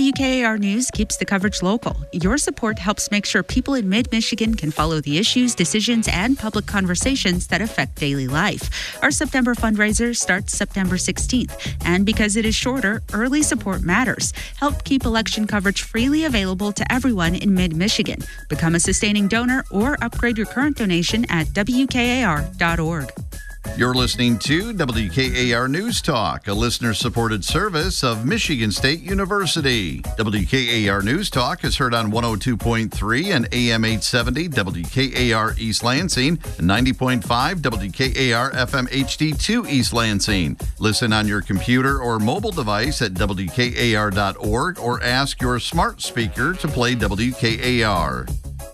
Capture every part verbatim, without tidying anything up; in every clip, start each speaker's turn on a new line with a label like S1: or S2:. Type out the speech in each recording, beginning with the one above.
S1: W K A R News keeps the coverage local. Your support helps make sure people in mid-Michigan can follow the issues, decisions, and public conversations that affect daily life. Our September fundraiser starts September sixteenth, and because it is shorter, early support matters. Help keep election coverage freely available to everyone in mid-Michigan. Become a sustaining donor or upgrade your current donation at W K A R dot org.
S2: You're listening to W K A R News Talk, a listener-supported service of Michigan State University. W K A R News Talk is heard on one oh two point three and A M eight seventy W K A R East Lansing and ninety point five W K A R F M H D two East Lansing. Listen on your computer or mobile device at W K A R dot org or ask your smart speaker to play W K A R.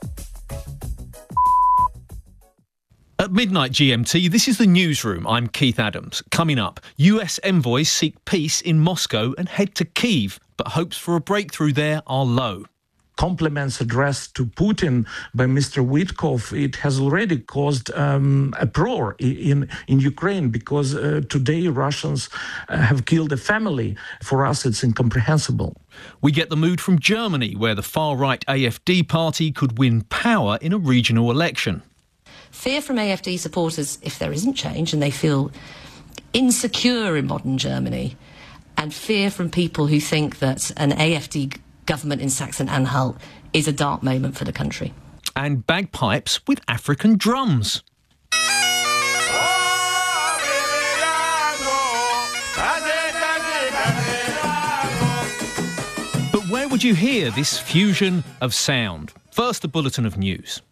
S3: At midnight G M T, this is the newsroom. I'm Keith Adams. Coming up, U S envoys seek peace in Moscow and head to Kyiv, but hopes for a breakthrough there are low.
S4: Compliments addressed to Putin by Mister Witkoff, it has already caused um, uproar in, in Ukraine because uh, today Russians uh, have killed a family. For us, it's incomprehensible.
S3: We get the mood from Germany, where the far-right A F D party could win power in a regional election.
S5: Fear from A F D supporters if there isn't change and they feel insecure in modern Germany, and fear from people who think that an A F D government in Saxony-Anhalt is a dark moment for the country.
S3: And bagpipes with African drums. But where would you hear this fusion of sound? First, a bulletin of news.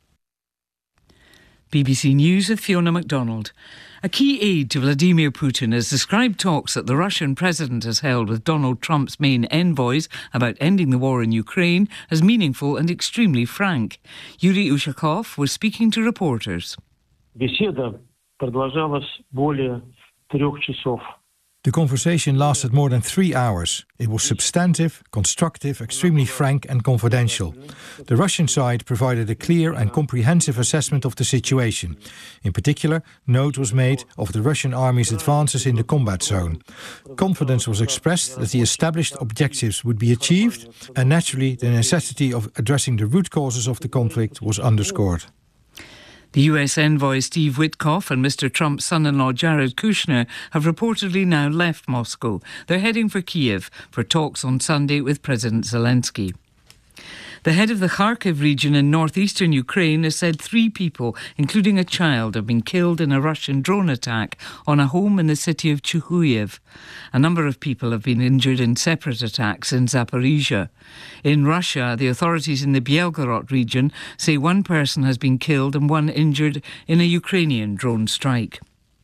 S6: B B C News with Fiona MacDonald. A key aide to Vladimir Putin has described talks that the Russian president has held with Donald Trump's main envoys about ending the war in Ukraine as meaningful and extremely frank. Yuri Ushakov was speaking to reporters.
S7: Беседа продолжалась более трех часов.
S8: The conversation lasted more than three hours. It was substantive, constructive, extremely frank and confidential. The Russian side provided a clear and comprehensive assessment of the situation. In particular, note was made of the Russian army's advances in the combat zone. Confidence was expressed that the established objectives would be achieved, and naturally the necessity of addressing the root causes of the conflict was underscored.
S6: The U S envoy Steve Witkoff and Mister Trump's son-in-law Jared Kushner have reportedly now left Moscow. They're heading for Kyiv for talks on Sunday with President Zelensky. The head of the Kharkiv region in northeastern Ukraine has said three people, including a child, have been killed in a Russian drone attack on a home in the city of Chuhuyev. A number of people have been injured in separate attacks in Zaporizhia. In Russia, the authorities in the Belgorod region say one person has been killed and one injured in a Ukrainian drone strike.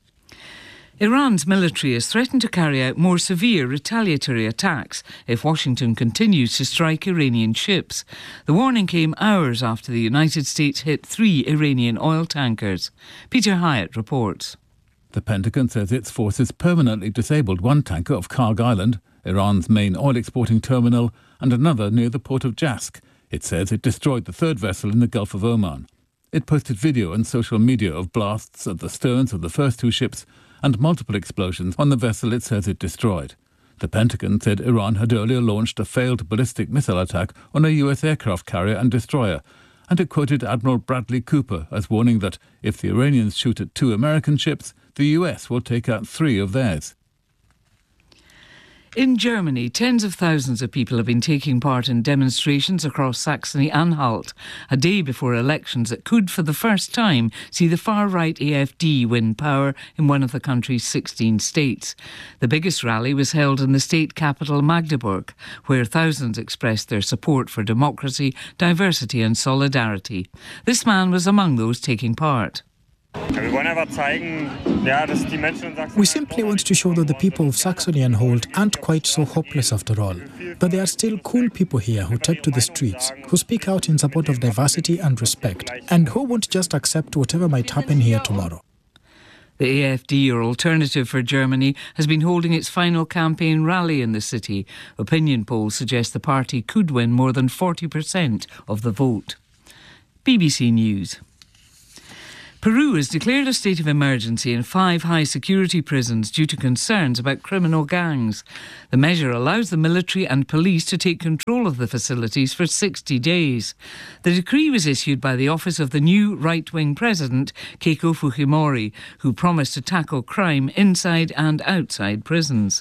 S6: Iran's military has threatened to carry out more severe retaliatory attacks if Washington continues to strike Iranian ships. The warning came hours after the United States hit three Iranian oil tankers. Peter Hyatt reports.
S9: The Pentagon says its forces permanently disabled one tanker off Karg Island, Iran's main oil-exporting terminal, and another near the port of Jask. It says it destroyed the third vessel in the Gulf of Oman. It posted video on social media of blasts at the sterns of the first two ships and multiple explosions on the vessel it says it destroyed. The Pentagon said Iran had earlier launched a failed ballistic missile attack on a U S aircraft carrier and destroyer, and it quoted Admiral Bradley Cooper as warning that if the Iranians shoot at two American ships, the U S will take out three of theirs.
S6: In Germany, tens of thousands of people have been taking part in demonstrations across Saxony-Anhalt, a day before elections that could, for the first time, see the far-right A F D win power in one of the country's sixteen states. The biggest rally was held in the state capital Magdeburg, where thousands expressed their support for democracy, diversity and solidarity. This man was among those taking part.
S10: We simply want to show that the people of Saxony-Anhalt aren't quite so hopeless after all, that there are still cool people here who take to the streets, who speak out in support of diversity and respect, and who won't just accept whatever might happen here tomorrow.
S6: The A F D, or Alternative for Germany, has been holding its final campaign rally in the city. Opinion polls suggest the party could win more than forty percent of the vote. B B C News. Peru has declared a state of emergency in five high-security prisons due to concerns about criminal gangs. The measure allows the military and police to take control of the facilities for sixty days. The decree was issued by the office of the new right-wing president, Keiko Fujimori, who promised to tackle crime inside and outside prisons.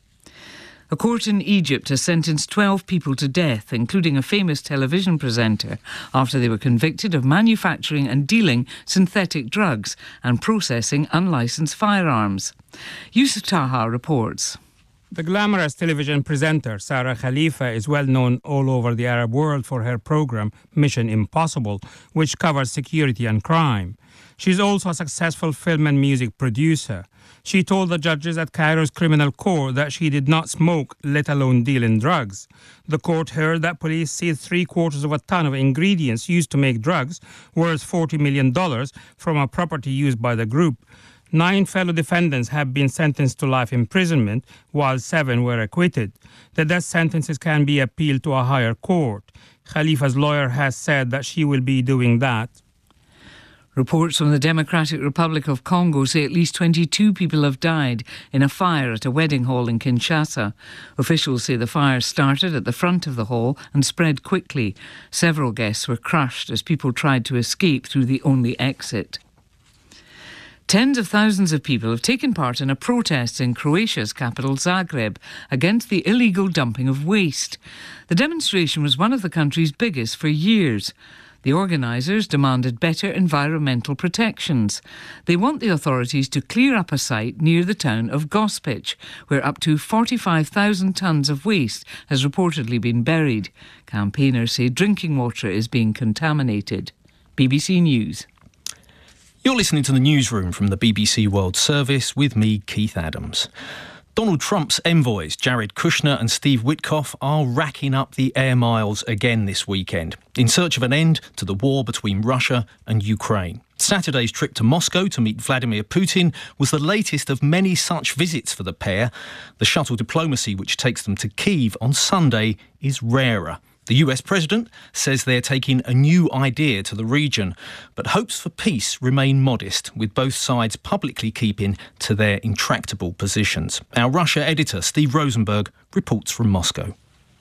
S6: A court in Egypt has sentenced twelve people to death, including a famous television presenter, after they were convicted of manufacturing and dealing synthetic drugs and processing unlicensed firearms. Yusuf Taha reports.
S11: The glamorous television presenter Sarah Khalifa is well known all over the Arab world for her program Mission Impossible, which covers security and crime. She's also a successful film and music producer. She told the judges at Cairo's criminal court that she did not smoke, let alone deal in drugs. The court heard that police seized three quarters of a ton of ingredients used to make drugs, worth forty million dollars, from a property used by the group. Nine fellow defendants have been sentenced to life imprisonment, while seven were acquitted. The death sentences can be appealed to a higher court. Khalifa's lawyer has said that she will be doing that.
S6: Reports from the Democratic Republic of Congo say at least twenty-two people have died in a fire at a wedding hall in Kinshasa. Officials say the fire started at the front of the hall and spread quickly. Several guests were crushed as people tried to escape through the only exit. Tens of thousands of people have taken part in a protest in Croatia's capital, Zagreb, against the illegal dumping of waste. The demonstration was one of the country's biggest for years. The organisers demanded better environmental protections. They want the authorities to clear up a site near the town of Gospic, where up to forty-five thousand tonnes of waste has reportedly been buried. Campaigners say drinking water is being contaminated. B B C News.
S3: You're listening to the newsroom from the B B C World Service with me, Keith Adams. Donald Trump's envoys, Jared Kushner and Steve Witkoff, are racking up the air miles again this weekend in search of an end to the war between Russia and Ukraine. Saturday's trip to Moscow to meet Vladimir Putin was the latest of many such visits for the pair. The shuttle diplomacy which takes them to Kyiv on Sunday is rarer. The U S president says they're taking a new idea to the region, but hopes for peace remain modest, with both sides publicly keeping to their intractable positions. Our Russia editor, Steve Rosenberg, reports from Moscow.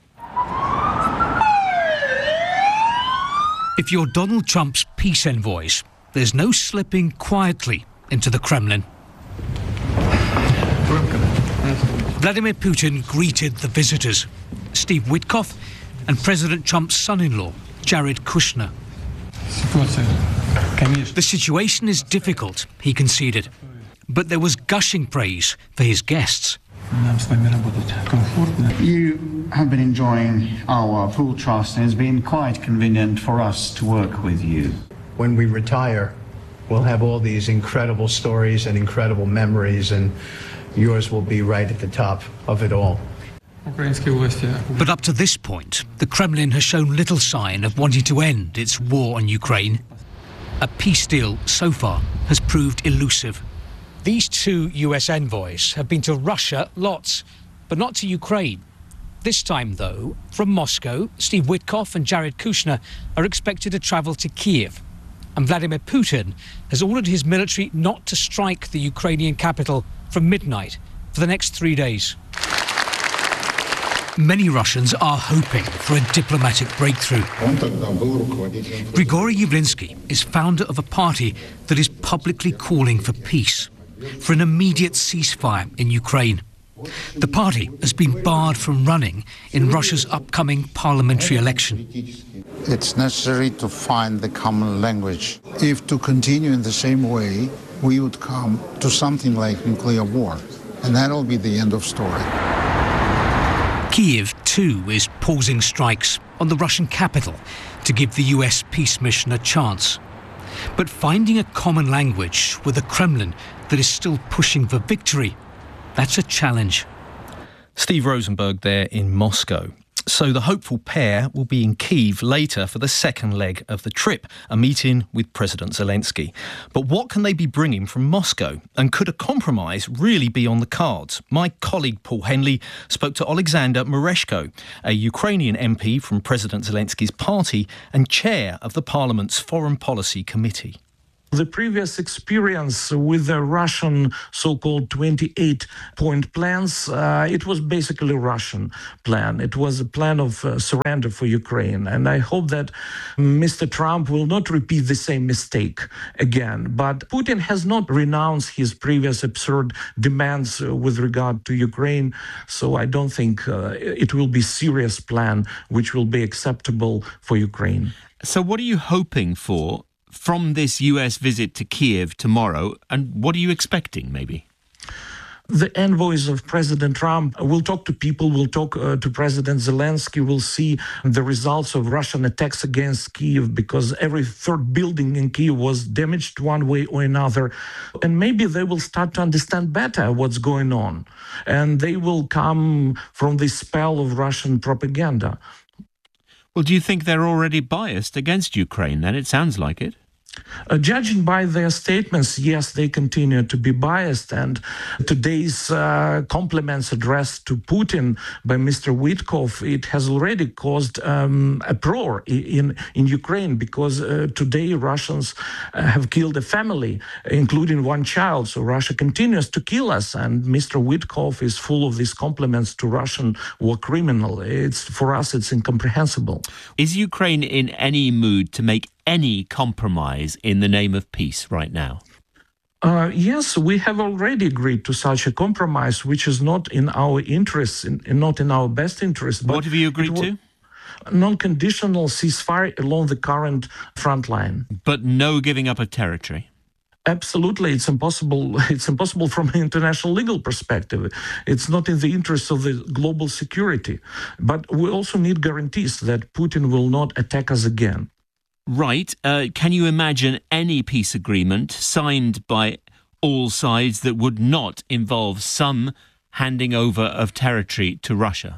S12: If you're Donald Trump's peace envoys, there's no slipping quietly into the Kremlin. Vladimir Putin greeted the visitors, Steve Witkoff and President Trump's son-in-law, Jared Kushner. The situation is difficult, he conceded, but there was gushing praise for his guests.
S13: You have been enjoying our full trust, and it's been quite convenient for us to work with you.
S14: When we retire, we'll have all these incredible stories and incredible memories, and yours will be right at the top of it all.
S12: But up to this point, the Kremlin has shown little sign of wanting to end its war on Ukraine. A peace deal so far has proved elusive. These two U S envoys have been to Russia lots, but not to Ukraine. This time, though, from Moscow, Steve Witkoff and Jared Kushner are expected to travel to Kyiv. And Vladimir Putin has ordered his military not to strike the Ukrainian capital from midnight for the next three days. Many Russians are hoping for a diplomatic breakthrough. Grigory Yavlinsky is founder of a party that is publicly calling for peace, for an immediate ceasefire in Ukraine. The party has been barred from running in Russia's upcoming parliamentary election.
S15: It's necessary to find the common language. If to continue in the same way, we would come to something like nuclear war, and that'll be the end of story.
S12: Kyiv, too, is pausing strikes on the Russian capital to give the U S peace mission a chance. But finding a common language with a Kremlin that is still pushing for victory, that's a challenge.
S3: Steve Rosenberg there in Moscow. So the hopeful pair will be in Kyiv later for the second leg of the trip, a meeting with President Zelensky. But what can they be bringing from Moscow? And could a compromise really be on the cards? My colleague Paul Henley spoke to Alexander Mereshko, a Ukrainian M P from President Zelensky's party and chair of the Parliament's Foreign Policy Committee.
S4: The previous experience with the Russian so-called twenty-eight point plans, uh, it was basically a Russian plan. It was a plan of uh, surrender for Ukraine. And I hope that Mister Trump will not repeat the same mistake again. But Putin has not renounced his previous absurd demands uh, with regard to Ukraine. So I don't think uh, it will be a serious plan which will be acceptable for Ukraine.
S16: So what are you hoping for from this U S visit to Kiev tomorrow, and what are you expecting, maybe?
S4: The envoys of President Trump will talk to people, will talk uh, to President Zelensky, will see the results of Russian attacks against Kiev, because every third building in Kiev was damaged one way or another. And maybe they will start to understand better what's going on. And they will come from the spell of Russian propaganda.
S16: Well, do you think they're already biased against Ukraine then? It sounds like it.
S4: Uh, judging by their statements, yes, they continue to be biased. And today's uh, compliments addressed to Putin by Mister Witkoff, it has already caused um, uproar in, in Ukraine, because uh, today Russians uh, have killed a family, including one child. So Russia continues to kill us. And Mister Witkoff is full of these compliments to Russian war criminal. It's, for us, it's incomprehensible.
S16: Is Ukraine in any mood to make any compromise in the name of peace right now?
S4: Uh, yes, we have already agreed to such a compromise, which is not in our interests, in, in, not in our best interest.
S16: But what have you agreed to?
S4: Non-conditional ceasefire along the current front line.
S16: But no giving up of territory?
S4: Absolutely, it's impossible. It's impossible from an international legal perspective. It's not in the interest of the global security. But we also need guarantees that Putin will not attack us again.
S16: Right. Uh, can you imagine any peace agreement signed by all sides that would not involve some handing over of territory to Russia?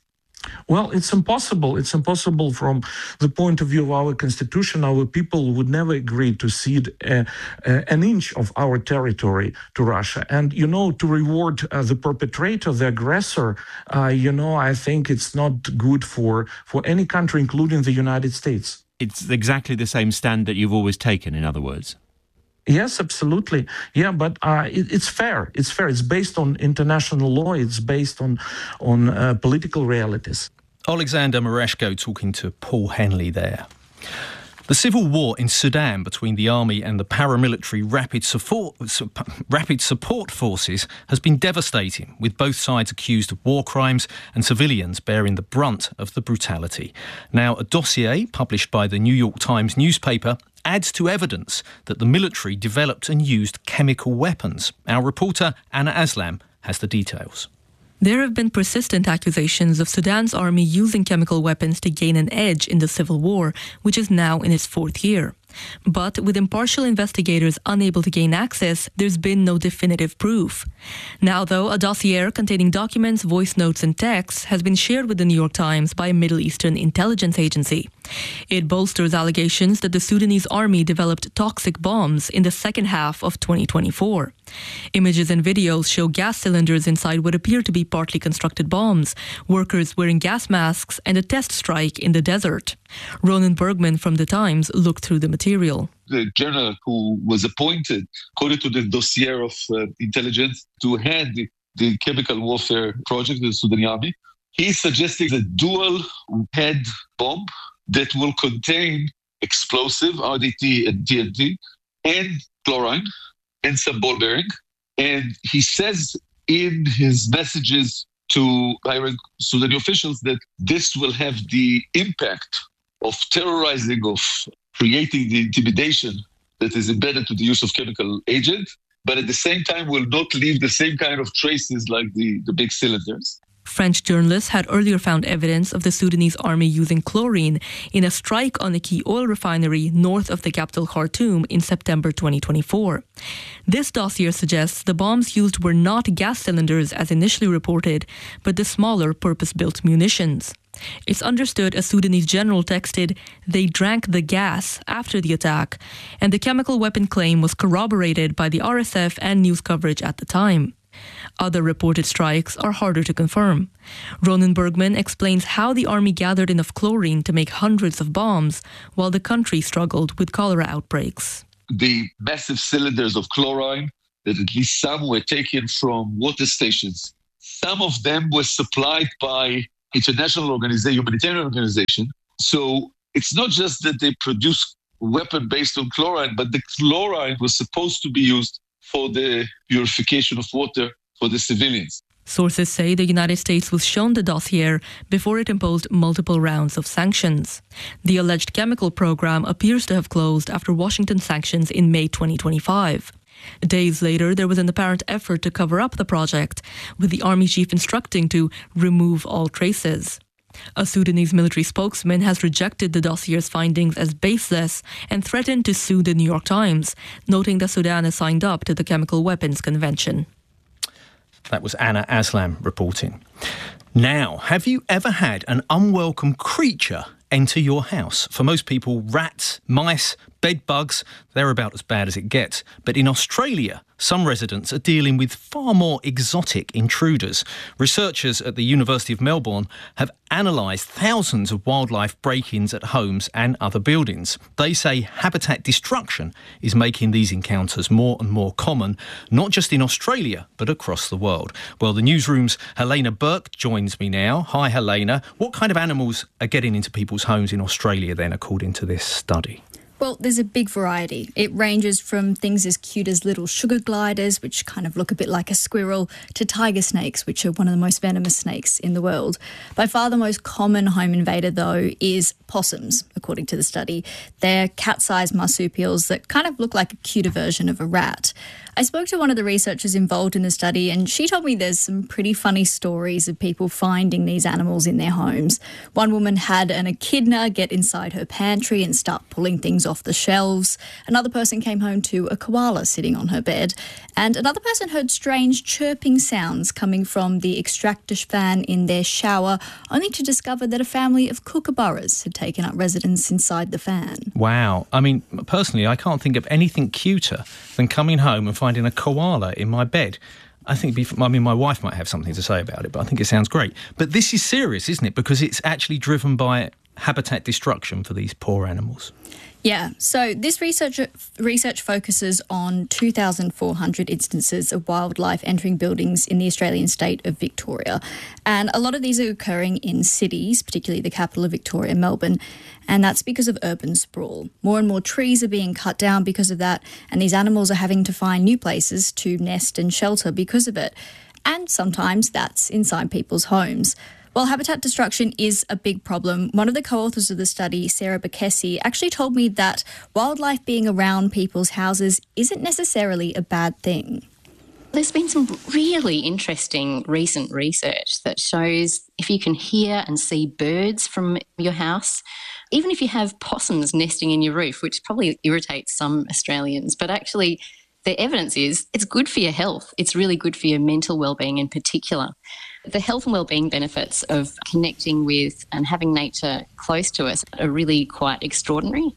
S4: Well, it's impossible. It's impossible from the point of view of our constitution. Our people would never agree to cede uh, uh, an inch of our territory to Russia. And, you know, to reward uh, the perpetrator, the aggressor, uh, you know, I think it's not good for, for any country, including the United States.
S16: It's exactly the same stand that you've always taken, in other words.
S4: Yes, absolutely. Yeah, but uh, it, it's fair. It's fair. It's based on international law. It's based on on uh, political realities.
S3: Alexander Mereshko talking to Paul Henley there. The civil war in Sudan between the army and the paramilitary rapid support, rapid support forces has been devastating, with both sides accused of war crimes and civilians bearing the brunt of the brutality. Now, a dossier published by the New York Times newspaper adds to evidence that the military developed and used chemical weapons. Our reporter Anna Aslam has the details.
S17: There have been persistent accusations of Sudan's army using chemical weapons to gain an edge in the civil war, which is now in its fourth year. But with impartial investigators unable to gain access, there's been no definitive proof. Now, though, a dossier containing documents, voice notes and texts has been shared with the New York Times by a Middle Eastern intelligence agency. It bolsters allegations that the Sudanese army developed toxic bombs in the second half of twenty twenty-four. Images and videos show gas cylinders inside what appear to be partly constructed bombs, workers wearing gas masks, and a test strike in the desert. Ronan Bergman from The Times looked through the material.
S18: The general who was appointed, according to the dossier of uh, intelligence, to head the, the chemical warfare project of the Sudanese army, he's suggesting a dual-head bomb that will contain explosive, R D T and T N T, and chlorine, and some ball bearing. And he says in his messages to higher Sudanese officials that this will have the impact of terrorizing, of creating the intimidation that is embedded to the use of chemical agent, but at the same time will not leave the same kind of traces like the, the big cylinders.
S17: French journalists had earlier found evidence of the Sudanese army using chlorine in a strike on a key oil refinery north of the capital Khartoum in September twenty twenty-four. This dossier suggests the bombs used were not gas cylinders as initially reported, but the smaller purpose-built munitions. It's understood a Sudanese general texted, "They drank the gas" after the attack, and the chemical weapon claim was corroborated by the R S F and news coverage at the time. Other reported strikes are harder to confirm. Ronan Bergman explains how the army gathered enough chlorine to make hundreds of bombs, while the country struggled with cholera outbreaks.
S18: the massive cylinders of chlorine, that at least some were taken from water stations. Some of them were supplied by international organization, humanitarian organization. So it's not just that they produce a weapon based on chlorine, but the chlorine was supposed to be used for the purification of water for the civilians.
S17: Sources say the United States was shown the dossier before it imposed multiple rounds of sanctions. The alleged chemical program appears to have closed after Washington sanctions in May twenty twenty-five. Days later, there was an apparent effort to cover up the project, with the army chief instructing to remove all traces. A Sudanese military spokesman has rejected the dossier's findings as baseless and threatened to sue the New York Times, noting that Sudan has signed up to the Chemical Weapons Convention.
S3: That was Anna Aslam reporting. Now, have you ever had an unwelcome creature enter your house? For most people, rats, mice, bed bugs, they're about as bad as it gets. But in Australia, some residents are dealing with far more exotic intruders. Researchers at the University of Melbourne have analysed thousands of wildlife break-ins at homes and other buildings. They say habitat destruction is making these encounters more and more common, not just in Australia, but across the world. Well, the newsroom's Helena Burke joins me now. Hi, Helena. What kind of animals are getting into people's homes in Australia then, according to this study?
S19: Well, there's a big variety. It ranges from things as cute as little sugar gliders, which kind of look a bit like a squirrel, to tiger snakes, which are one of the most venomous snakes in the world. By far the most common home invader, though, is possums, according to the study. They're cat-sized marsupials that kind of look like a cuter version of a rat. I spoke to one of the researchers involved in the study, and she told me there's some pretty funny stories of people finding these animals in their homes. One woman had an echidna get inside her pantry and start pulling things off the shelves. Another person came home to a koala sitting on her bed. And another person heard strange chirping sounds coming from the extractor fan in their shower, only to discover that a family of kookaburras had taken up residence inside the fan.
S3: Wow. I mean, personally, I can't think of anything cuter than coming home and finding a koala in my bed. I think, I mean, my wife might have something to say about it, but I think it sounds great. But this is serious, isn't it? Because it's actually driven by habitat destruction for these poor animals.
S19: Yeah, so this research research focuses on two thousand four hundred instances of wildlife entering buildings in the Australian state of Victoria. And a lot of these are occurring in cities, particularly the capital of Victoria, Melbourne, and that's because of urban sprawl. More and more trees are being cut down because of that, and these animals are having to find new places to nest and shelter because of it. And sometimes that's inside people's homes. While habitat destruction is a big problem, one of the co-authors of the study, Sarah Bekesi, actually told me that wildlife being around people's houses isn't necessarily a bad thing.
S20: There's been some really interesting recent research that shows if you can hear and see birds from your house, even if you have possums nesting in your roof, which probably irritates some Australians, but actually the evidence is it's good for your health. It's really good for your mental well-being in particular. The health and well-being benefits of connecting with and having nature close to us are really quite extraordinary.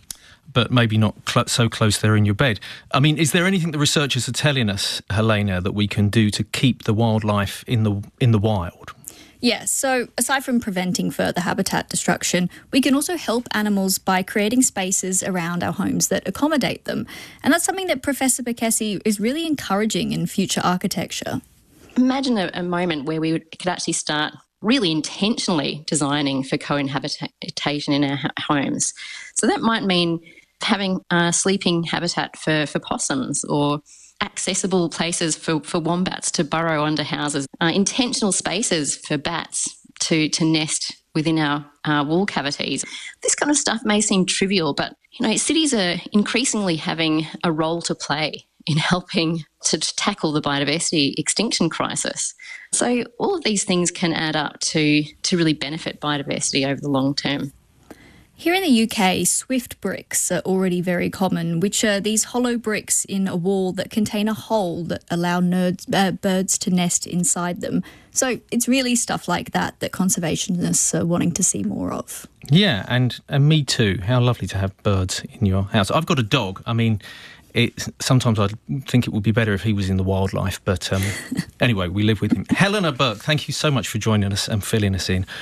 S3: But maybe not cl- so close they're in your bed. I mean, is there anything the researchers are telling us, Helena, that we can do to keep the wildlife in the in the wild?
S19: Yes, so aside from preventing further habitat destruction, we can also help animals by creating spaces around our homes that accommodate them. And that's something that Professor Bekesi is really encouraging in future architecture.
S20: Imagine a, a moment where we would, could actually start really intentionally designing for cohabitation in our ha- homes. So that might mean having a sleeping habitat for, for possums, or accessible places for, for wombats to burrow under houses, uh, intentional spaces for bats to, to nest within our uh, wall cavities. This kind of stuff may seem trivial, but you know, cities are increasingly having a role to play in helping to tackle the biodiversity extinction crisis. So all of these things can add up to, to really benefit biodiversity over the long term.
S19: Here in the U K, swift bricks are already very common, which are these hollow bricks in a wall that contain a hole that allow nerds, uh, birds to nest inside them. So it's really stuff like that that conservationists are wanting to see more of.
S3: Yeah, and, and me too. How lovely to have birds in your house. I've got a dog. I mean, It, sometimes I think it would be better if he was in the wildlife, but um, anyway, we live with him. Helena Burke, thank you so much for joining us and filling us in.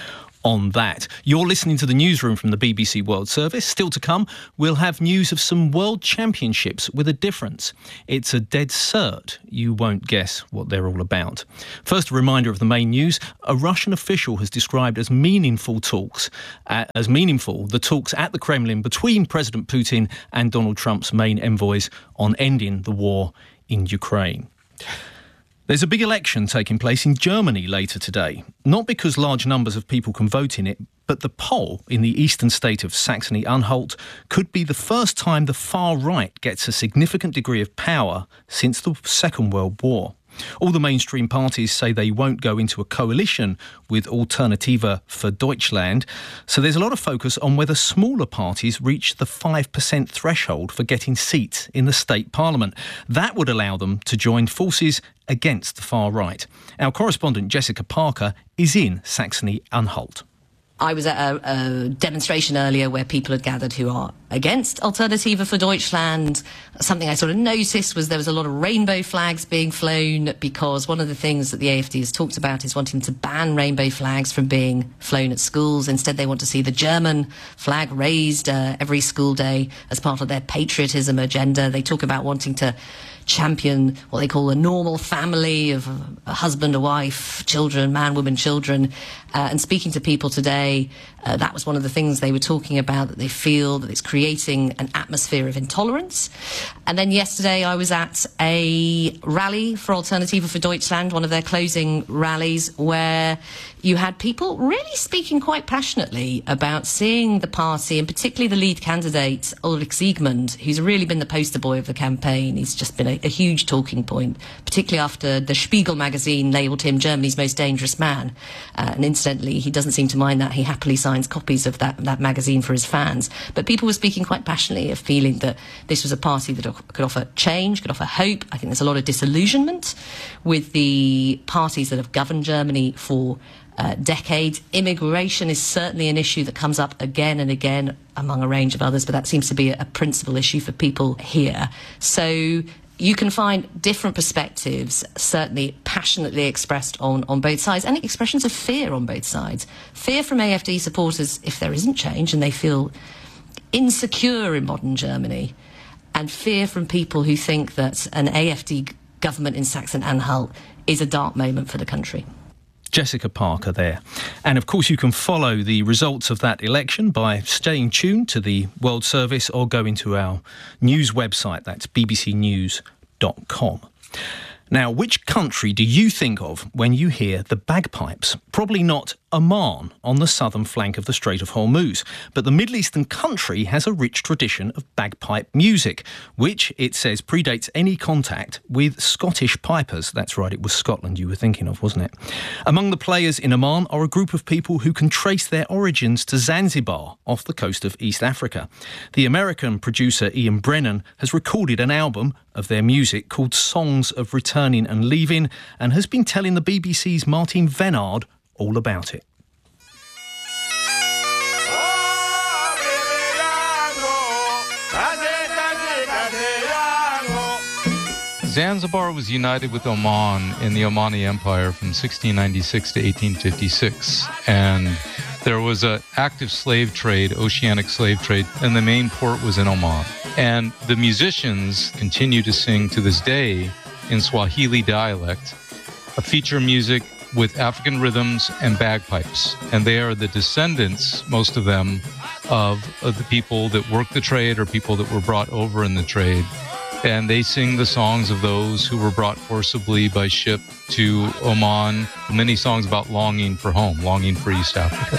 S3: on that. You're listening to the newsroom from the B B C World Service. Still to come, we'll have news of some world championships with a difference. It's a dead cert. You won't guess what they're all about. First, a reminder of the main news. A Russian official has described as meaningful talks, uh, as meaningful the talks at the Kremlin between President Putin and Donald Trump's main envoys on ending the war in Ukraine. There's a big election taking place in Germany later today, not because large numbers of people can vote in it, but the poll in the eastern state of Saxony-Anhalt could be the first time the far right gets a significant degree of power since the Second World War. All the mainstream parties say they won't go into a coalition with Alternative for Deutschland, so there's a lot of focus on whether smaller parties reach the five percent threshold for getting seats in the state parliament. That would allow them to join forces against the far right. Our correspondent Jessica Parker is in Saxony-Anhalt.
S5: I was at a, a demonstration earlier where people had gathered who are against Alternative for Deutschland. Something I sort of noticed was there was a lot of rainbow flags being flown, because one of the things that the A F D has talked about is wanting to ban rainbow flags from being flown at schools. Instead, they want to see the German flag raised uh, every school day as part of their patriotism agenda. They talk about wanting to champion what they call a normal family of a husband, a wife, children, man, woman, children. Uh, and speaking to people today, uh, that was one of the things they were talking about, that they feel that it's creating an atmosphere of intolerance. And then yesterday I was at a rally for Alternative for Deutschland, one of their closing rallies, where you had people really speaking quite passionately about seeing the party, and particularly the lead candidate, Ulrich Siegmund, who's really been the poster boy of the campaign. He's just been a, a huge talking point, particularly after the Spiegel magazine labelled him Germany's most dangerous man. Uh, and incidentally, he doesn't seem to mind that. He happily signs copies of that, that magazine for his fans. But people were speaking quite passionately of feeling that this was a party that could offer change, could offer hope. I think there's a lot of disillusionment with the parties that have governed Germany for Uh, decades. Immigration is certainly an issue that comes up again and again among a range of others, but that seems to be a, a principal issue for people here. So you can find different perspectives, certainly passionately expressed on, on both sides, and expressions of fear on both sides. Fear from A F D supporters if there isn't change and they feel insecure in modern Germany, and fear from people who think that an A F D government in Saxony-Anhalt is a dark moment for the country.
S3: Jessica Parker there. And of course you can follow the results of that election by staying tuned to the World Service or going to our news website. That's b b c news dot com. Now, which country do you think of when you hear the bagpipes? Probably not Oman on the southern flank of the Strait of Hormuz, but the Middle Eastern country has a rich tradition of bagpipe music, which, it says, predates any contact with Scottish pipers. That's right, it was Scotland you were thinking of, wasn't it? Among the players in Oman are a group of people who can trace their origins to Zanzibar, off the coast of East Africa. The American producer Ian Brennan has recorded an album of their music called Songs of Returning and Leaving, and has been telling the B B C's Martin Venard all about it.
S21: Zanzibar was united with Oman in the Omani Empire from sixteen ninety-six to eighteen fifty-six, and there was an active slave trade, oceanic slave trade, and the main port was in Oman. And the musicians continue to sing to this day in Swahili dialect, a feature music with African rhythms and bagpipes. And they are the descendants, most of them, of, of the people that worked the trade or people that were brought over in the trade. And they sing the songs of those who were brought forcibly by ship to Oman. Many songs about longing for home, longing for East Africa.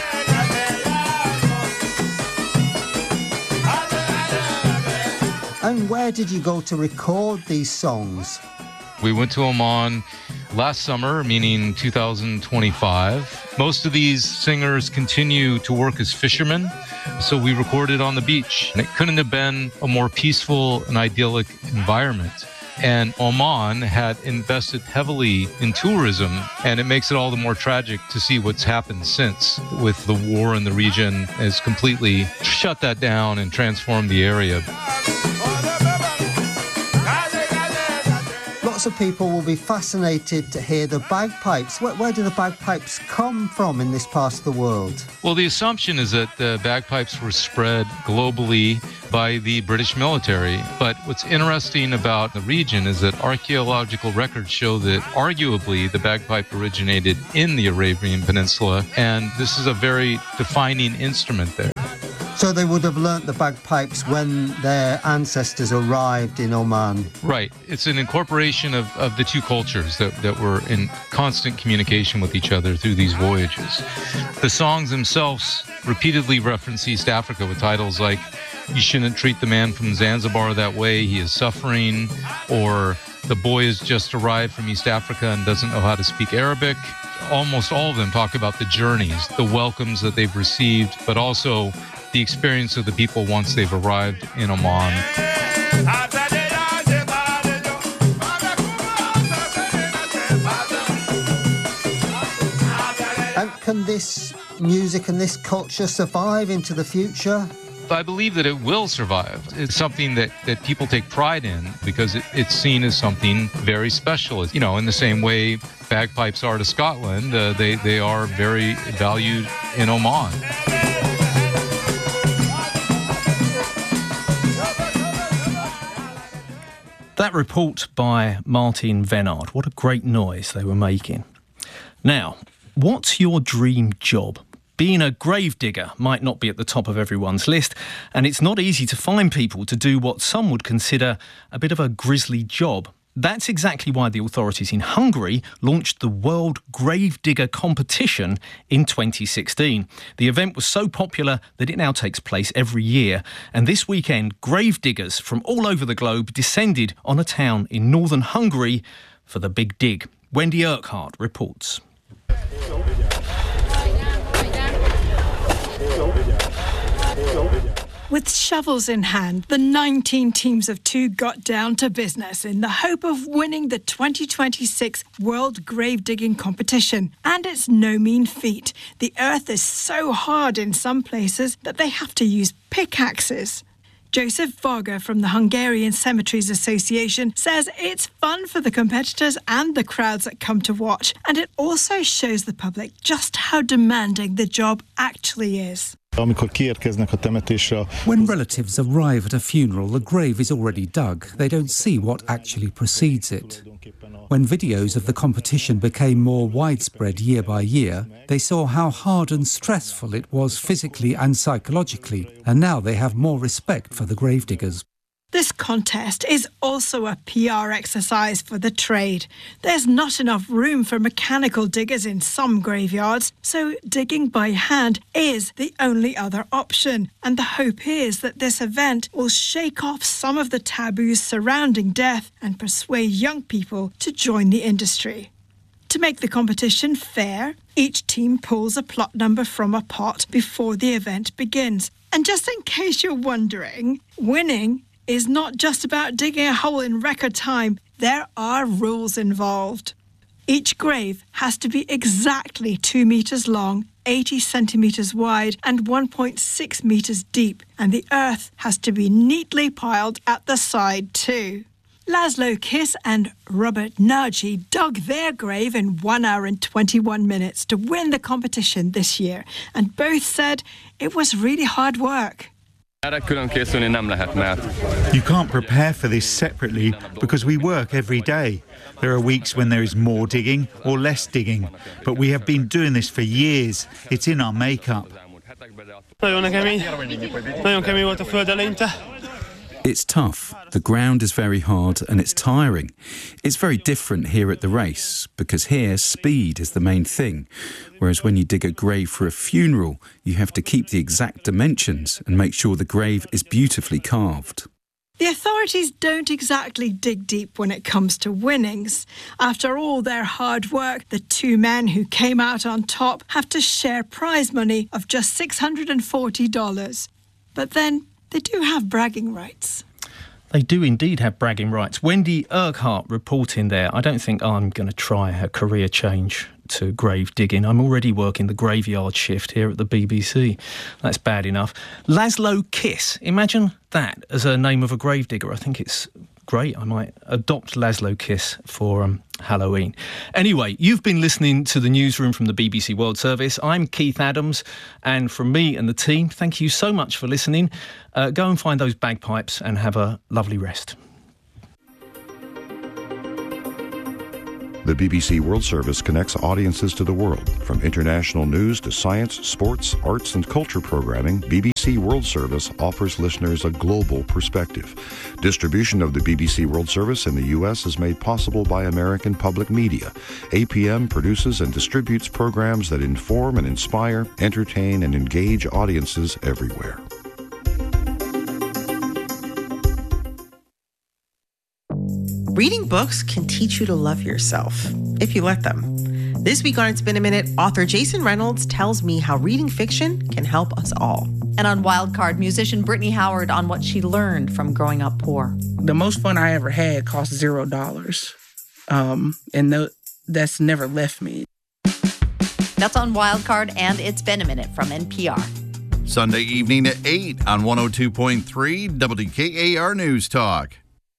S22: And where did you go to record these songs?
S21: We went to Oman last summer, meaning two thousand twenty-five. Most of these singers continue to work as fishermen, so we recorded on the beach. And it couldn't have been a more peaceful and idyllic environment. And Oman had invested heavily in tourism, and it makes it all the more tragic to see what's happened since, with the war in the region has completely shut that down and transformed the area.
S22: Lots lots of people will be fascinated to hear the bagpipes. Where, where do the bagpipes come from in this part of the world?
S21: Well, the assumption is that the bagpipes were spread globally by the British military. But what's interesting about the region is that archaeological records show that arguably the bagpipe originated in the Arabian Peninsula, and this is a very defining instrument there.
S22: So they would have learnt the bagpipes when their ancestors arrived in Oman?
S21: Right. It's an incorporation of, of the two cultures that, that were in constant communication with each other through these voyages. The songs themselves repeatedly reference East Africa with titles like "You Shouldn't Treat the Man from Zanzibar That Way, He Is Suffering," or "The Boy Has Just Arrived from East Africa and Doesn't Know How to Speak Arabic." Almost all of them talk about the journeys, the welcomes that they've received, but also the experience of the people once they've arrived in Oman.
S22: And can this music and this culture survive into the future?
S21: I believe that it will survive. It's something that, that people take pride in because it, it's seen as something very special. You know, in the same way bagpipes are to Scotland, uh, they, they are very valued in Oman.
S3: That report by Martin Vennard. What a great noise they were making. Now, what's your dream job? Being a grave digger might not be at the top of everyone's list, and it's not easy to find people to do what some would consider a bit of a grisly job. That's exactly why the authorities in Hungary launched the World Grave Digger Competition in twenty sixteen. The event was so popular that it now takes place every year. And this weekend, grave diggers from all over the globe descended on a town in northern Hungary for the big dig. Wendy Urquhart reports.
S1: With shovels in hand, the nineteen teams of two got down to business in the hope of winning the twenty twenty-six World Grave Digging Competition. And it's no mean feat. The earth is so hard in some places that they have to use pickaxes. Joseph Varga from the Hungarian Cemeteries Association says it's fun for the competitors and the crowds that come to watch, and it also shows the public just how demanding the job actually is.
S2: When relatives arrive at a funeral, the grave is already dug. They don't see what actually precedes it. When videos of the competition became more widespread year by year, they saw how hard and stressful it was physically and psychologically, and now they have more respect for the gravediggers.
S1: This contest is also a P R exercise for the trade. There's not enough room for mechanical diggers in some graveyards, so digging by hand is the only other option. And the hope is that this event will shake off some of the taboos surrounding death and persuade young people to join the industry. To make the competition fair, each team pulls a plot number from a pot before the event begins. And just in case you're wondering, winning is not just about digging a hole in record time. There are rules involved. Each grave has to be exactly two metres long, eighty centimetres wide and one point six metres deep, and the earth has to be neatly piled at the side too. Laszlo Kiss and Robert Nagy dug their grave in one hour and twenty-one minutes to win the competition this year, and both said it was really hard work.
S23: You can't prepare for this separately because we work every day. There are weeks when there is more digging or less digging, but we have been doing this for years. It's in our makeup.
S24: It's tough. The ground is very hard and it's tiring. It's very different here at the race because here speed is the main thing, whereas when you dig a grave for a funeral, you have to keep the exact dimensions and make sure the grave is beautifully carved.
S1: The authorities don't exactly dig deep when it comes to winnings. After all their hard work, the two men who came out on top have to share prize money of just six hundred forty dollars. But then they do have bragging rights.
S3: They do indeed have bragging rights. Wendy Urquhart reporting there. I don't think I'm going to try a career change to grave digging. I'm already working the graveyard shift here at the B B C. That's bad enough. Laszlo Kiss. Imagine that as a name of a gravedigger. I think it's great. I might adopt Laszlo Kiss for um, Halloween. Anyway, you've been listening to the newsroom from the B B C World Service. I'm Keith Adams, and from me and the team, thank you so much for listening. Uh, go and find those bagpipes and have a lovely rest.
S7: The B B C World Service connects audiences to the world. From international news to science, sports, arts and culture programming, B B C World Service offers listeners a global perspective. Distribution of the B B C World Service in the U S is made possible by American Public Media. A P M produces and distributes programs that inform and inspire, entertain and engage audiences everywhere.
S8: Reading books can teach you to love yourself, if you let them. This week on It's Been a Minute, author Jason Reynolds tells me how reading fiction can help us all.
S9: And on Wildcard, musician Brittany Howard on what she learned from growing up poor.
S10: The most fun I ever had cost zero dollars. Um, and no, that's never left me.
S9: That's on Wildcard and It's Been a Minute from N P R.
S25: Sunday evening at eight on one oh two point three W K A R News Talk.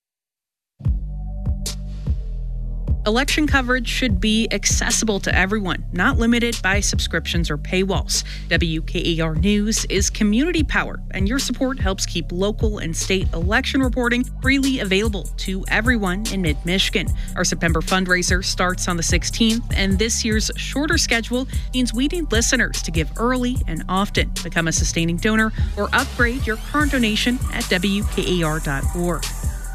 S26: Election coverage should be accessible to everyone, not limited by subscriptions or paywalls. W K A R News is community powered, and your support helps keep local and state election reporting freely available to everyone in mid-Michigan. Our September fundraiser starts on the sixteenth, and this year's shorter schedule means we need listeners to give early and often. Become a sustaining donor or upgrade your current donation at W K A R dot org.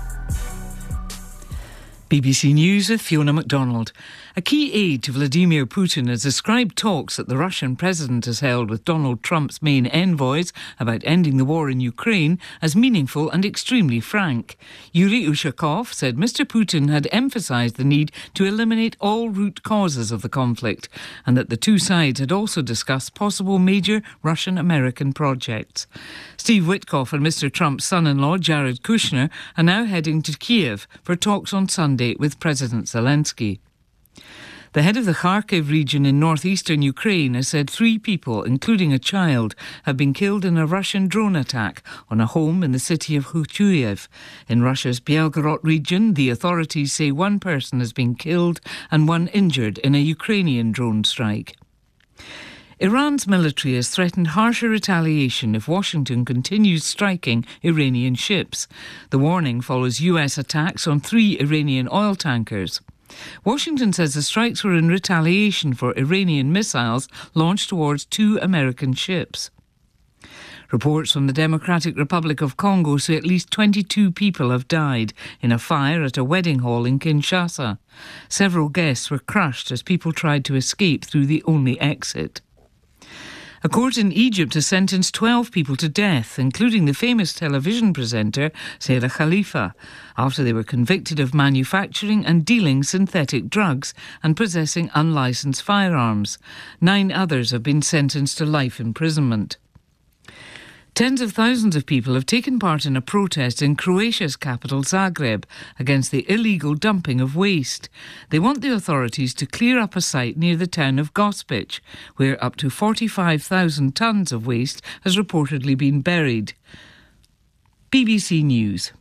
S6: B B C News with Fiona MacDonald. A key aide to Vladimir Putin has described talks that the Russian president has held with Donald Trump's main envoys about ending the war in Ukraine as meaningful and extremely frank. Yuri Ushakov said Mister Putin had emphasised the need to eliminate all root causes of the conflict and that the two sides had also discussed possible major Russian-American projects. Steve Witkoff and Mister Trump's son-in-law Jared Kushner are now heading to Kiev for talks on Sunday with President Zelensky. The head of the Kharkiv region in northeastern Ukraine has said three people, including a child, have been killed in a Russian drone attack on a home in the city of Khuchuyev. In Russia's Belgorod region, the authorities say one person has been killed and one injured in a Ukrainian drone strike. Iran's military has threatened harsher retaliation if Washington continues striking Iranian ships. The warning follows U S attacks on three Iranian oil tankers. Washington says the strikes were in retaliation for Iranian missiles launched towards two American ships. Reports from the Democratic Republic of Congo say at least twenty-two people have died in a fire at a wedding hall in Kinshasa. Several guests were crushed as people tried to escape through the only exit. A court in Egypt has sentenced twelve people to death, including the famous television presenter Sarah Khalifa, after they were convicted of manufacturing and dealing synthetic drugs and possessing unlicensed firearms. Nine others have been sentenced to life imprisonment. Tens of thousands of people have taken part in a protest in Croatia's capital Zagreb against the illegal dumping of waste. They want the authorities to clear up a site near the town of Gospic, where up to forty-five thousand tonnes of waste has reportedly been buried. B B C News.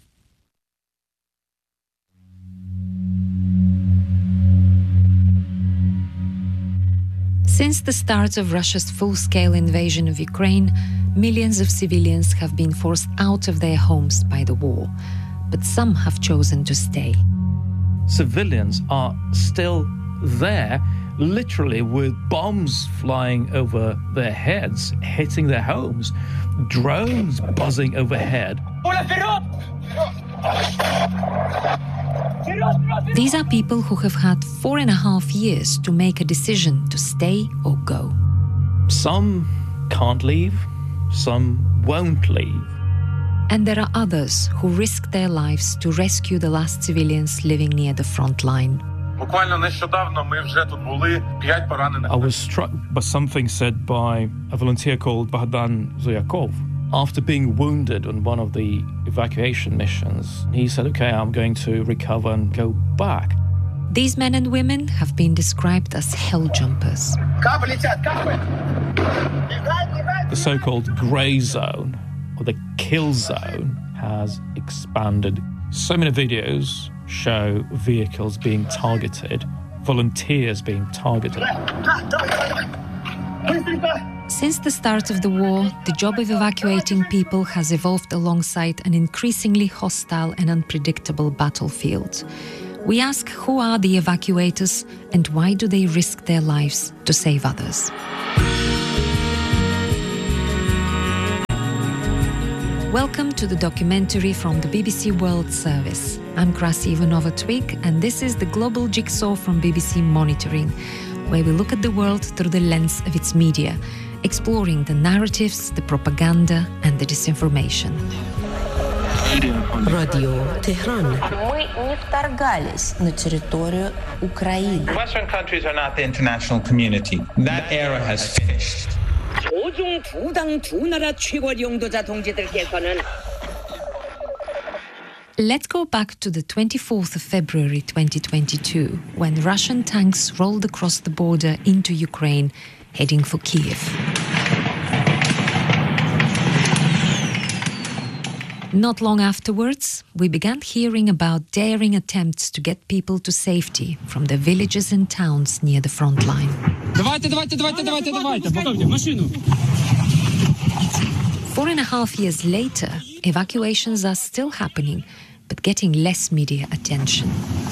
S27: Since the start of Russia's full-scale invasion of Ukraine, millions of civilians have been forced out of their homes by the war, but some have chosen to stay.
S3: Civilians are still there, literally with bombs flying over their heads, hitting their homes, drones buzzing overhead.
S27: These are people who have had four and a half years to make a decision to stay or go.
S3: Some can't leave, some won't leave.
S27: And there are others who risk their lives to rescue the last civilians living near the front line.
S3: I was struck by something said by a volunteer called Bogdan Zuyakov. After being wounded on one of the evacuation missions, he said, okay, I'm going to recover and go back.
S27: These men and women have been described as hell jumpers.
S3: The so-called grey zone, or the kill zone, has expanded
S4: So many videos show vehicles being targeted, volunteers being targeted.
S27: Since the start of the war, the job of evacuating people has evolved alongside an increasingly hostile and unpredictable battlefield. We ask, who are the evacuators and why do they risk their lives to save others? Welcome to the documentary from the B B C World Service. I'm Krasi Ivanova-Twig, and this is the Global Jigsaw from B B C Monitoring, where we look at the world through the lens of its media, exploring the narratives, the propaganda and the disinformation.
S11: Radio Tehran. Мы не вторгались на территорию Украины.
S12: Western countries are not the international community. That era has finished.
S11: 조중 두당 두 나라 최고 용도자 동지들께서는
S27: Let's go back to the twenty-fourth of February twenty twenty-two, when Russian tanks rolled across the border into Ukraine, heading for Kiev. Not long afterwards, we began hearing about daring attempts to get people to safety from the villages and towns near the front line.
S12: Давайте, давайте, давайте, давайте, давайте, готовьте машину.
S27: Four and a half years later, evacuations are still happening, but getting less media attention.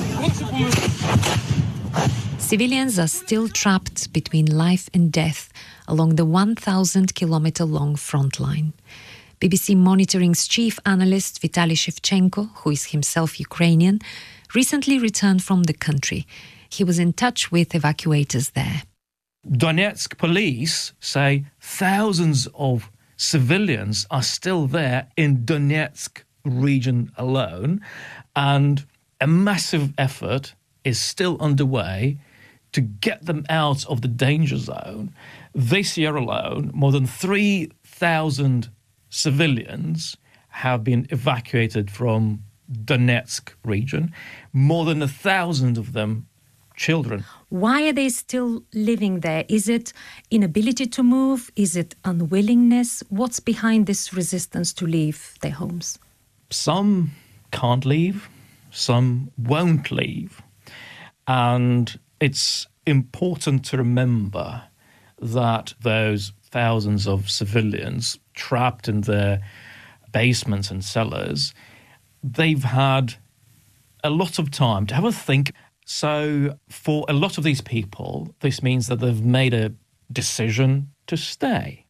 S27: Civilians are still trapped between life and death along the one thousand kilometer long front line. B B C Monitoring's chief analyst Vitaly Shevchenko, who is himself Ukrainian, recently returned from the country. He was in touch with evacuators there.
S4: Donetsk police say thousands of civilians are still there in Donetsk region alone, and a massive effort is still underway to get them out of the danger zone. This year alone, more than three thousand civilians have been evacuated from Donetsk region, more than a thousand of them children.
S27: Why are they still living there? Is it inability to move? Is it unwillingness? What's behind this resistance to leave their homes?
S4: Some can't leave, some won't leave. And it's important to remember that those thousands of civilians trapped in their basements and cellars, they've had a lot of time to have a think. So for a lot of these people, this means that they've made a decision to stay.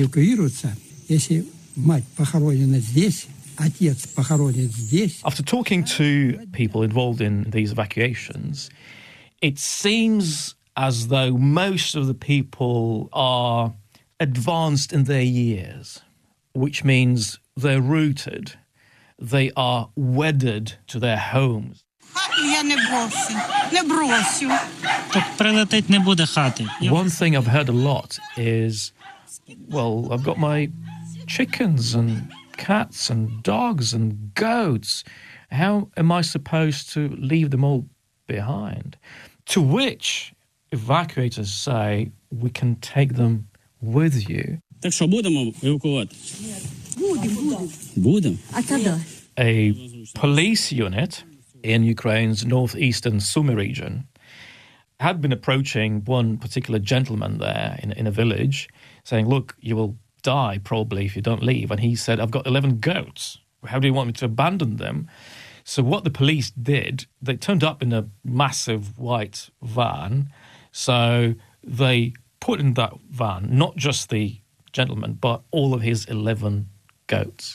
S4: After talking to people involved in these evacuations, it seems as though most of the people are advanced in their years, which means they're rooted, they are wedded to their homes. One thing I've heard a lot is, well, I've got my chickens and cats and dogs and goats. How am I supposed to leave them all behind? To which evacuators say, we can take them with you.
S12: Так що будемо евакувати? Будемо.
S4: A police unit in Ukraine's northeastern Sumy region had been approaching one particular gentleman there in, in a village, saying, look, you will die probably if you don't leave. And he said, I've got eleven goats. How do you want me to abandon them? So what the police did, they turned up in a massive white van. So they put in that van not just the gentleman, but all of his eleven goats.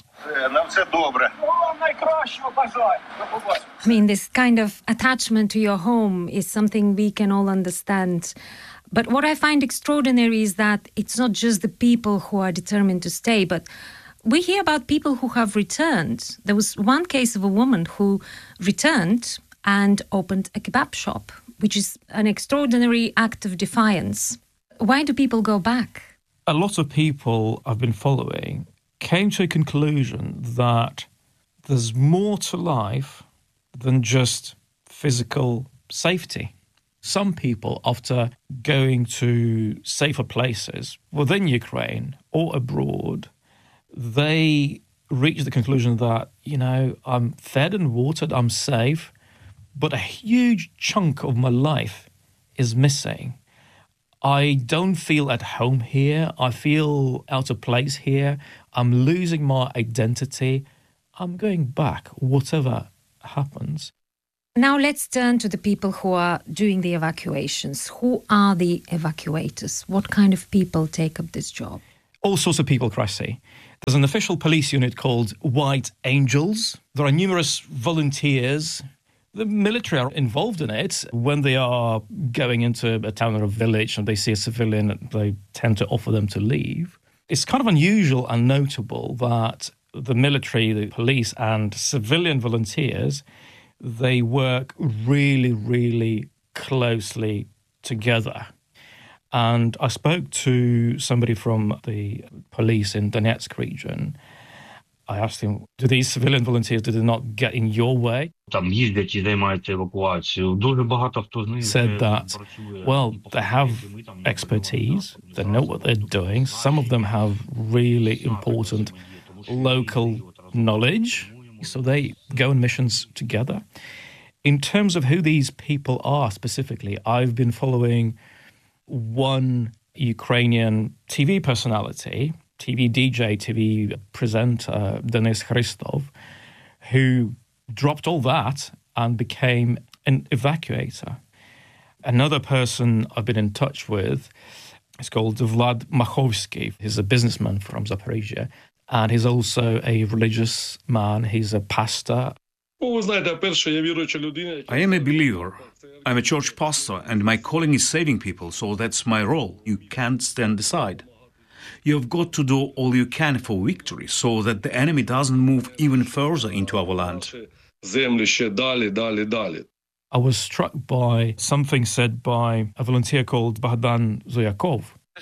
S27: I mean, this kind of attachment to your home is something we can all understand. But what I find extraordinary is that it's not just the people who are determined to stay, but we hear about people who have returned. There was one case of a woman who returned and opened a kebab shop, which is an extraordinary act of defiance. Why do people go back?
S4: A lot of people I've been following came to a conclusion that there's more to life than just physical safety. Some people, after going to safer places within Ukraine or abroad, they reached the conclusion that, you know, I'm fed and watered, I'm safe, but a huge chunk of my life is missing. I don't feel at home here. I feel out of place here. I'm losing my identity. I'm going back, whatever happens.
S27: Now let's turn to the people who are doing the evacuations. Who are the evacuators? What kind of people take up this job?
S4: All sorts of people, Cressy. There's an official police unit called White Angels. There are numerous volunteers. The military are involved in it. When they are going into a town or a village and they see a civilian, they tend to offer them to leave. It's kind of unusual and notable that the military, the police and civilian volunteers, they work really, really closely together. And I spoke to somebody from the police in Donetsk region. I asked him, do these civilian volunteers, do they not get in your way? Said that, well, they have expertise, they know what they're doing. Some of them have really important local knowledge, so they go on missions together. In terms of who these people are specifically, I've been following one Ukrainian T V personality, T V D J, T V presenter, Denis Christov, who dropped all that and became an evacuator. Another person I've been in touch with is called Vlad Machovsky. He's a businessman from Zaporizhia, and he's also a religious man. He's a pastor.
S13: I am a believer. I'm a church pastor, and my calling is saving people, so that's my role. You can't stand aside. You've got to do all you can for victory, so that the enemy doesn't move even further into our land.
S4: I was struck by something said by a volunteer called Bogdan Zuyakov.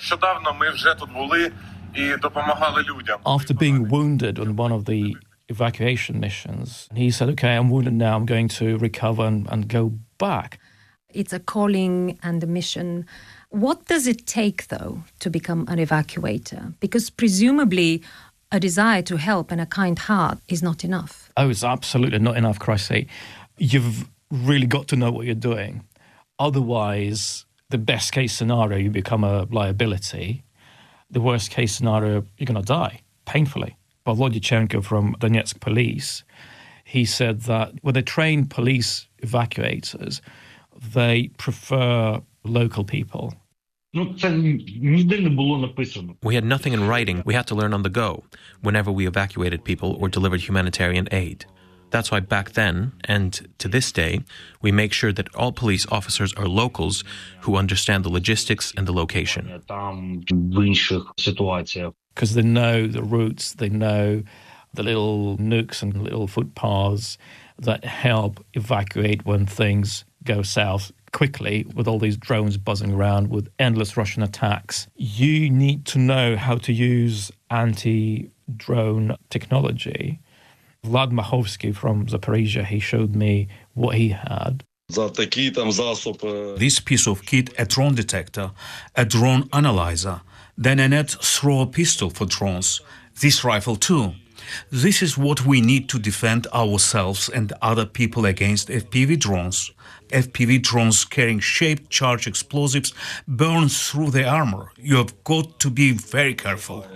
S4: After being wounded on one of the evacuation missions, he said, okay, I'm wounded now, I'm going to recover and, and go back.
S27: It's a calling and a mission. What does it take, though, to become an evacuator? Because presumably a desire to help and a kind heart is not enough.
S4: Oh, it's absolutely not enough, Cressy. You've really got to know what you're doing. Otherwise, the best case scenario, you become a liability. The worst case scenario, you're going to die, painfully. Volodichenko from Donetsk police, he said that when they train police evacuators, they prefer local people.
S14: We had nothing in writing. We had to learn on the go whenever we evacuated people or delivered humanitarian aid. That's why back then, and to this day, we make sure that all police officers are locals who understand the logistics and the location.
S4: Because they know the routes, they know the little nooks and little footpaths that help evacuate when things go south quickly, with all these drones buzzing around with endless Russian attacks. You need to know how to use anti-drone technology. Vlad Machovsky from Zaporizhia, he showed me what he had.
S13: This piece of kit, a drone detector, a drone analyzer, then a net throw pistol for drones, this rifle too. This is what we need to defend ourselves and other people against F P V drones. F P V drones carrying shaped charge explosives burn through the armor. You have got to be very careful.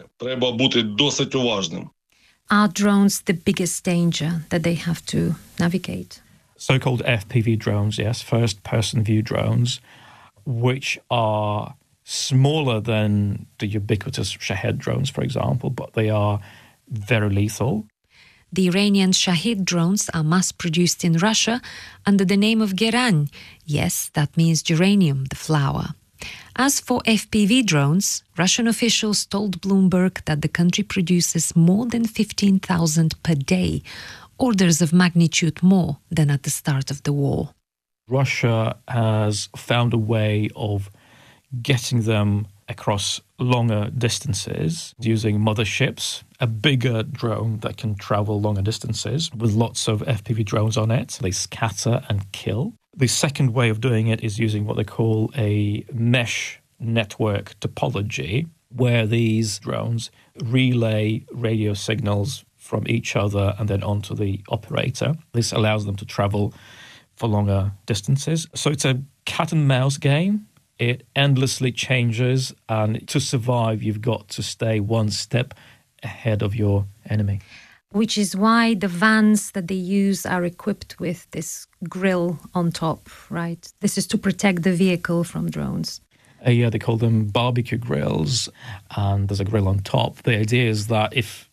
S27: Are drones the biggest danger that they have to navigate?
S4: So-called F P V drones, yes, first-person view drones, which are smaller than the ubiquitous Shahed drones, for example, but they are very lethal.
S15: The Iranian Shahed drones are mass-produced in Russia under the name of Geran. Yes, that means geranium, the flower. As for F P V drones, Russian officials told Bloomberg that the country produces more than fifteen thousand per day, orders of magnitude more than at the start of the war.
S4: Russia has found a way of getting them across longer distances using motherships, a bigger drone that can travel longer distances with lots of F P V drones on it. They scatter and kill. The second way of doing it is using what they call a mesh network topology, where these drones relay radio signals from each other and then onto the operator. This allows them to travel for longer distances. So it's a cat and mouse game. It endlessly changes, and to survive, you've got to stay one step ahead of your enemy.
S27: Which is why the vans that they use are equipped with this grill on top, right? This is to protect the vehicle from drones.
S4: Uh, yeah, they call them barbecue grills, and there's a grill on top. The idea is that if